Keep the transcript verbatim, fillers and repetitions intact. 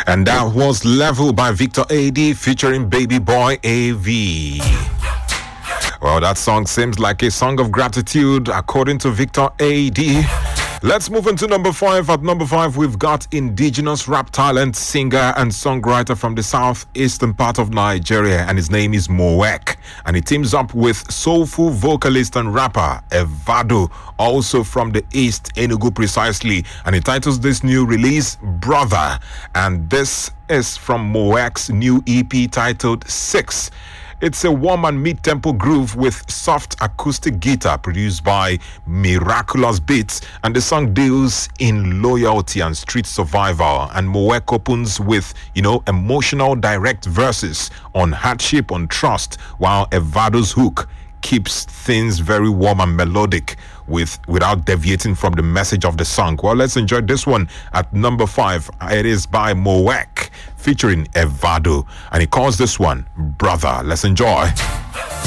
And that was Level by Victor A D featuring Baby Boy A V. Well, that song seems like a song of gratitude according to Victor A D. Let's move on to number five. At number five, we've got indigenous rap talent, singer and songwriter from the southeastern part of Nigeria, and his name is Moek. And he teams up with soulful vocalist and rapper Evado, also from the East, Enugu precisely. And he titles this new release Brother. And this is from Moek's new E P titled Six. It's a warm and mid-tempo groove with soft acoustic guitar produced by Miraculous Beats, and the song deals in loyalty and street survival. And Moek opens with, you know, emotional direct verses on hardship, on trust, while Evado's hook keeps things very warm and melodic with without deviating from the message of the song. Well, let's enjoy this one at number five. It is by Moek featuring Evado, and he calls this one Brother. Let's enjoy.